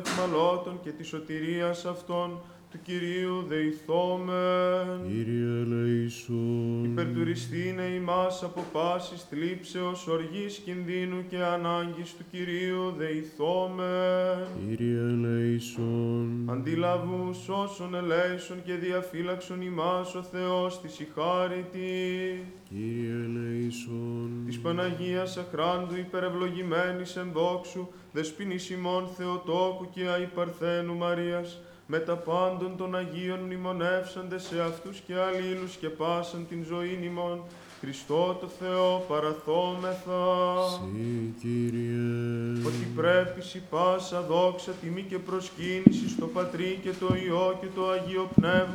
μαλώτων και της σωτηρίας αυτών, του Κυρίου δεηθόμεν. Κύριε ελεησόν. Υπερτουριστήνε ημάς από πάσης θλίψεως, οργής, κινδύνου και ανάγκης του Κυρίου δεηθόμεν. Κύριε ελεησόν. Αντιλαβούς όσων ελέησον και διαφύλαξον ημάς ο Θεός της η χάριτη. Κύριε ελεησόν. Της Παναγίας αχράντου υπερευλογημένης εν δόξου, δεσποινής ημών Θεοτόκου και αϊπαρθένου Μαρίας, με τα πάντων των Αγίων μνημονεύσαντε σε αυτούς και αλλήλους και πάσαν την ζωήν ημών, Χριστό το Θεό παραθόμεθα. Συ, Κύριε. Ότι πρέπει σοι πάσα δόξα, τιμή και προσκύνηση στο Πατρί και το Υιό και το Αγίο Πνεύμα,